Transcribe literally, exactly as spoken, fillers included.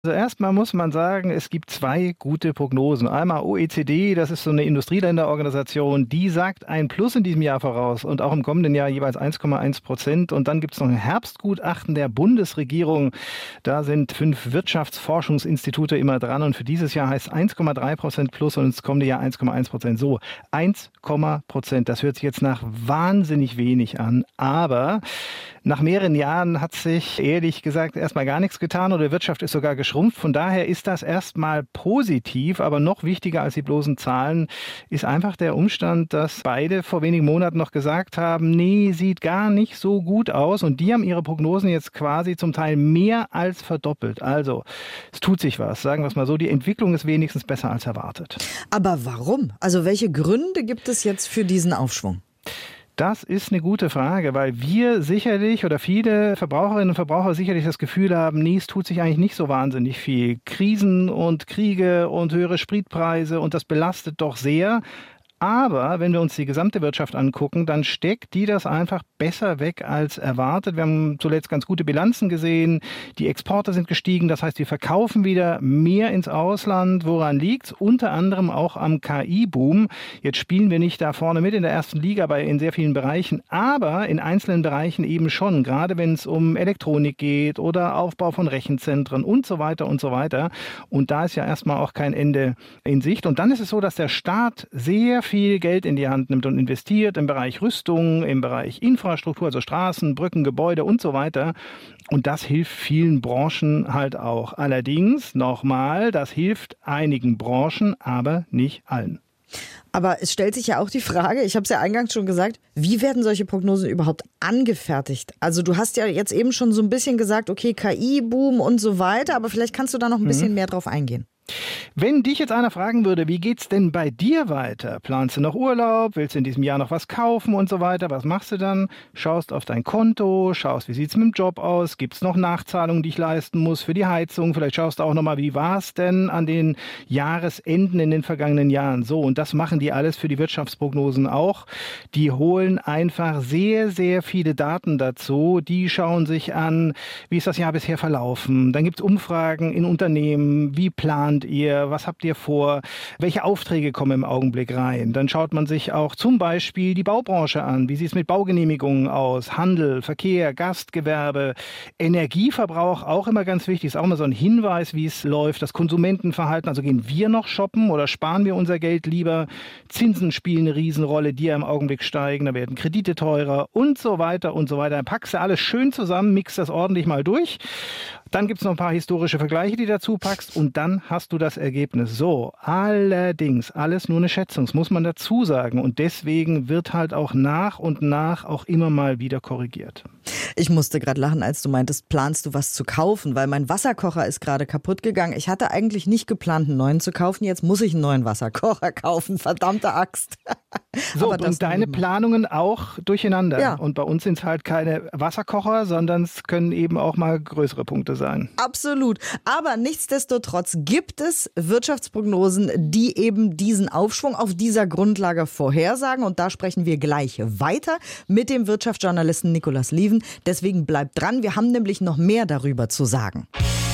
Also erstmal muss man sagen, es gibt zwei gute Prognosen. Einmal O E C D, das ist so eine Industrieländerorganisation, die sagt ein Plus in diesem Jahr voraus und auch im kommenden Jahr jeweils eins Komma eins Prozent. Und dann gibt es noch ein Herbstgutachten der Bundesregierung. Da sind fünf Wirtschaftsforschungsinstitute immer dran und für dieses Jahr heißt es eins Komma drei Prozent plus und ins kommende Jahr eins Komma eins Prozent. So, eins Prozent, das hört sich jetzt nach wahnsinnig wenig an, aber nach mehreren Jahren hat sich ehrlich gesagt erstmal gar nichts getan oder die Wirtschaft ist sogar geschrumpft. Von daher ist das erstmal positiv, aber noch wichtiger als die bloßen Zahlen ist einfach der Umstand, dass beide vor wenigen Monaten noch gesagt haben, nee, sieht gar nicht so gut aus und die haben ihre Prognosen jetzt quasi zum Teil mehr als verdoppelt. Also es tut sich was, sagen wir es mal so, die Entwicklung ist wenigstens besser als erwartet. Aber warum? Also welche Gründe gibt es jetzt für diesen Aufschwung? Das ist eine gute Frage, weil wir sicherlich oder viele Verbraucherinnen und Verbraucher sicherlich das Gefühl haben, nee, es tut sich eigentlich nicht so wahnsinnig viel. Krisen und Kriege und höhere Spritpreise und das belastet doch sehr. Aber wenn wir uns die gesamte Wirtschaft angucken, dann steckt die das einfach besser weg als erwartet. Wir haben zuletzt ganz gute Bilanzen gesehen. Die Exporte sind gestiegen. Das heißt, wir verkaufen wieder mehr ins Ausland. Woran liegt's? Unter anderem auch am K I-Boom. Jetzt spielen wir nicht da vorne mit in der ersten Liga bei in sehr vielen Bereichen, aber in einzelnen Bereichen eben schon. Gerade wenn es um Elektronik geht oder Aufbau von Rechenzentren und so weiter und so weiter. Und da ist ja erstmal auch kein Ende in Sicht. Und dann ist es so, dass der Staat sehr viel Geld in die Hand nimmt und investiert im Bereich Rüstung, im Bereich Infrastruktur, also Straßen, Brücken, Gebäude und so weiter. Und das hilft vielen Branchen halt auch. Allerdings, nochmal, das hilft einigen Branchen, aber nicht allen. Aber es stellt sich ja auch die Frage, ich habe es ja eingangs schon gesagt, wie werden solche Prognosen überhaupt angefertigt? Also du hast ja jetzt eben schon so ein bisschen gesagt, okay, K I-Boom und so weiter, aber vielleicht kannst du da noch ein bisschen mhm. mehr drauf eingehen. Wenn dich jetzt einer fragen würde, wie geht's denn bei dir weiter? Planst du noch Urlaub? Willst du in diesem Jahr noch was kaufen und so weiter? Was machst du dann? Schaust auf dein Konto, schaust, wie sieht's mit dem Job aus? Gibt's noch Nachzahlungen, die ich leisten muss für die Heizung? Vielleicht schaust du auch nochmal, wie war's denn an den Jahresenden in den vergangenen Jahren? So, und das machen die alles für die Wirtschaftsprognosen auch. Die holen einfach sehr, sehr viele Daten dazu. Die schauen sich an, wie ist das Jahr bisher verlaufen? Dann gibt's Umfragen in Unternehmen, wie plant ihr, was habt ihr vor, welche Aufträge kommen im Augenblick rein. Dann schaut man sich auch zum Beispiel die Baubranche an, wie sieht es mit Baugenehmigungen aus, Handel, Verkehr, Gastgewerbe, Energieverbrauch, auch immer ganz wichtig, ist auch immer so ein Hinweis, wie es läuft, das Konsumentenverhalten, also gehen wir noch shoppen oder sparen wir unser Geld lieber, Zinsen spielen eine Riesenrolle, die ja im Augenblick steigen, da werden Kredite teurer und so weiter und so weiter. Dann packst du alles schön zusammen, mixt das ordentlich mal durch. Dann gibt es noch ein paar historische Vergleiche, die dazu packst und dann hast du das Ergebnis. So, allerdings, alles nur eine Schätzung, das muss man dazu sagen. Und deswegen wird halt auch nach und nach auch immer mal wieder korrigiert. Ich musste gerade lachen, als du meintest, planst du was zu kaufen, weil mein Wasserkocher ist gerade kaputt gegangen. Ich hatte eigentlich nicht geplant, einen neuen zu kaufen. Jetzt muss ich einen neuen Wasserkocher kaufen, verdammte Axt. So, bringt deine Planungen auch durcheinander. Ja. Und bei uns sind es halt keine Wasserkocher, sondern es können eben auch mal größere Punkte sein. Absolut. Aber nichtsdestotrotz gibt es Wirtschaftsprognosen, die eben diesen Aufschwung auf dieser Grundlage vorhersagen. Und da sprechen wir gleich weiter mit dem Wirtschaftsjournalisten Nicolas Lieven. Deswegen bleibt dran. Wir haben nämlich noch mehr darüber zu sagen.